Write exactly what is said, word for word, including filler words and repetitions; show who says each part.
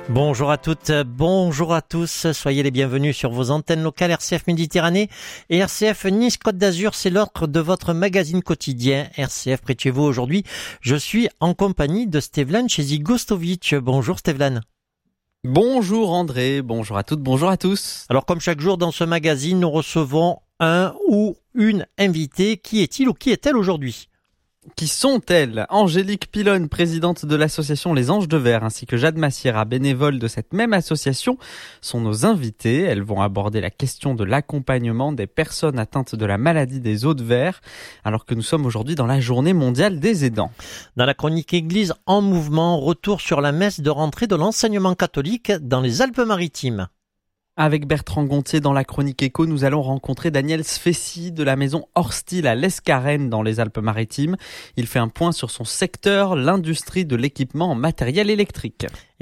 Speaker 1: Bonjour à toutes, bonjour à tous, soyez les bienvenus sur vos antennes locales R C F Méditerranée et R C F Nice Côte d'Azur, c'est l'heure de votre magazine quotidien R C F près de chez vous. Aujourd'hui, je suis en compagnie de Stevlan Chezigostovic. Bonjour Stevlan.
Speaker 2: Bonjour André, bonjour à toutes, bonjour à tous.
Speaker 1: Alors comme chaque jour dans ce magazine, nous recevons un ou une invitée. Qui est-il ou qui est-elle aujourd'hui ?
Speaker 2: Qui sont-elles ? Angélique Pilonne, présidente de l'association Les Anges de Verre, ainsi que Jade Massiera, bénévole de cette même association, sont nos invitées. Elles vont aborder la question de l'accompagnement des personnes atteintes de la maladie des os de verre, alors que nous sommes aujourd'hui dans la journée mondiale des aidants.
Speaker 1: Dans la chronique Église en mouvement, retour sur la messe de rentrée de l'enseignement catholique dans les Alpes-Maritimes.
Speaker 2: Avec Bertrand Gontier dans la chronique éco, nous allons rencontrer Daniel Sfessi de la maison Horstil à l'Escarène dans les Alpes-Maritimes. Il fait un point sur son secteur, l'industrie de l'équipement en matériel électrique.